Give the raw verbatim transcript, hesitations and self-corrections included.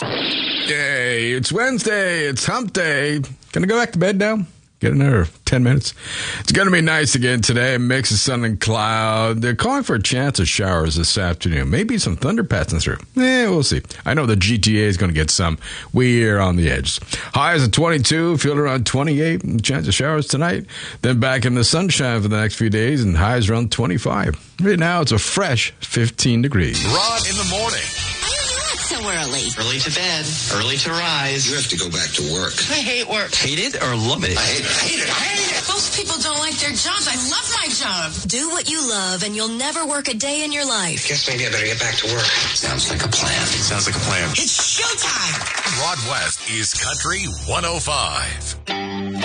Yay, it's Wednesday. It's hump day. Gonna go back to bed now? Get another ten minutes. It's going to be nice again today. A mix of sun and cloud. They're calling for a chance of showers this afternoon. Maybe some thunder passing through. Eh, we'll see. I know the G T A is going to get some. We're on the edge. Highs at twenty-two, feel around twenty-eight. Chance of showers tonight. Then back in the sunshine for the next few days, and highs around twenty-five. Right now, it's a fresh fifteen degrees. Rod in the morning. So early. Early to bed, early to rise. You have to go back to work. I hate work. Hate it or love it? I hate it, I hate it, I hate it. Most people don't like their jobs. I love my job. Do what you love and you'll never work a day in your life. Guess maybe I better get back to work. Sounds like a plan. Sounds like a plan. It's showtime. Rod West is Country one oh five.